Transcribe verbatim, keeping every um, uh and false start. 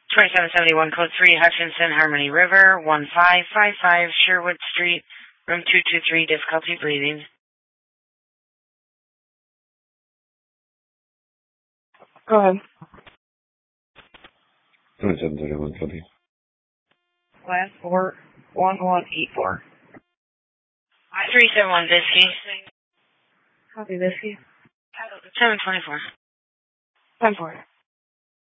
twenty-seven seventy-one, code three, Hutchinson, Harmony River, one five five five, Sherwood Street, room two two three, difficulty breathing. Go ahead. twenty-seven thirty-one, copy. Last four, one one eight four. three seven one, Whiskey. Copy, Whiskey. seven twenty-four. ten four.